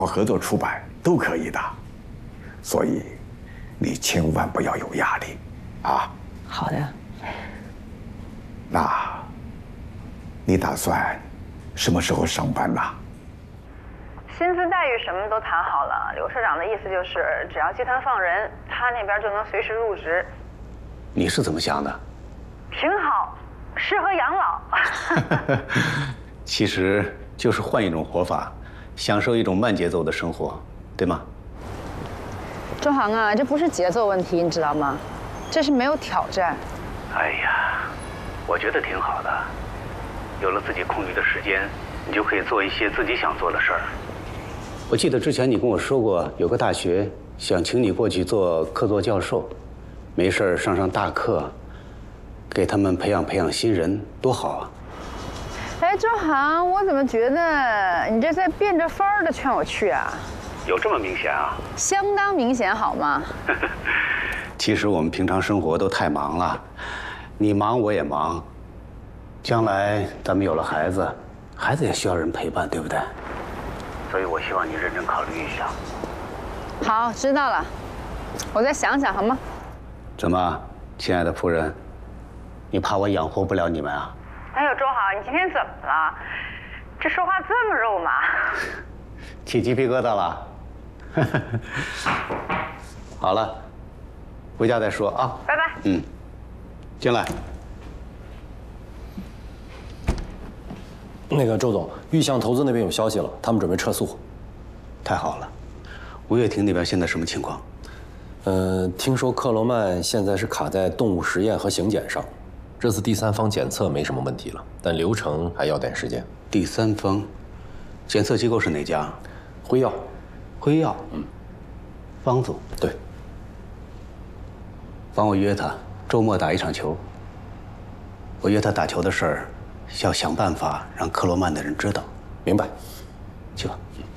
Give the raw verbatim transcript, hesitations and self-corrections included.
合作出版都可以的，所以你千万不要有压力，啊。 好的。 那，你打算什么时候上班呢？ 薪资待遇什么都谈好了，刘社长的意思就是，只要集团放人，他那边就能随时入职。 你是怎么想的？ 挺好，适合养老。 其实就是换一种活法，享受一种慢节奏的生活，对吗？ 周航啊，这不是节奏问题，你知道吗？这是没有挑战。 哎呀，我觉得挺好的，有了自己空余的时间，你就可以做一些自己想做的事儿。我记得之前你跟我说过，有个大学想请你过去做客座教授，没事儿上上大课，给他们培养培养新人，多好啊！ 哎，周航，我怎么觉得你这在变着法儿的劝我去啊？ 有这么明显啊？ 相当明显，好吗？ 其实我们平常生活都太忙了，你忙我也忙，将来咱们有了孩子，孩子也需要人陪伴，对不对？所以我希望你认真考虑一下。 好，知道了，我再想想，好吗？ 怎么，亲爱的夫人，你怕我养活不了你们啊？ 哎呦，周航，你今天怎么了？这说话这么肉麻？ 起鸡皮疙瘩了。好了，回家再说啊。 拜拜。 嗯，进来。 那个周总，玉象投资那边有消息了，他们准备撤诉。 太好了。吴月婷那边现在什么情况？ 呃，听说克罗曼现在是卡在动物实验和刑检上，这次第三方检测没什么问题了，但流程还要点时间。 第三方，检测机构是哪家？ 辉耀。 辉耀，嗯。方总。 对。 帮我约他，周末打一场球。我约他打球的事儿，要想办法让克罗曼的人知道。 明白。 去吧。嗯